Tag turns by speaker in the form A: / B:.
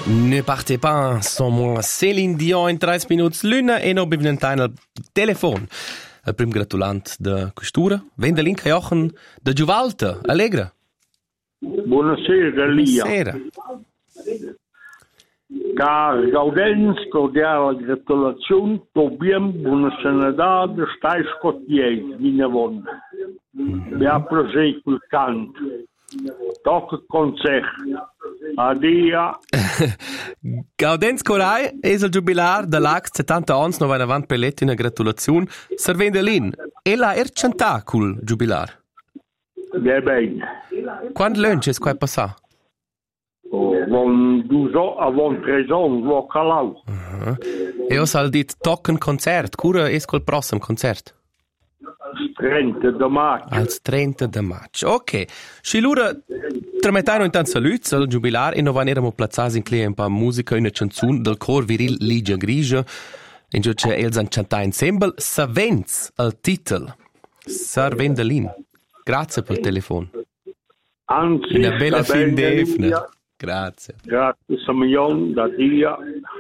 A: Ne partez pas sans moi. Céline Dion in 30 minuts l'una e no bivnentain al telefon. Il prim gratulant de costura. Vendelin Jochen de Giuvalta. Allegra.
B: Buonasera, Lia.
A: Buonasera.
B: Car Gaudenz, cordiale gratulazione, Tobiam, buona sanità, stai scottiei, di Nevon. Mi ha preso quel canto. Tocca concerto. Adia.
A: Gaudenz Corai es il jubilar de l'Ax 70 ans no vain avant pellet una gratulazione. Servendelin. Ella cantà cul jubilar.
B: Bene.
A: Quando lunch es quai passà?
B: Von 2 avant 3 ans, lo calau.
A: E os al dit tocken concert. Cura es quel prossem concert?
B: 30 de maggio.
A: Als 30 de maggio. Ok. Scilura, tramettaino intanto saluts al jubilar e no van eramo plazzati in clea un pa musica una canzun del cor viril Ligia Grigia. In giù c'è els han cantà ensemble. Savens al titel. Sarvendelin. Grazie per il telefono.
B: Anzi,
A: Una bella fin d'efna. Grazie.
B: Grazie, Samion, da Dia.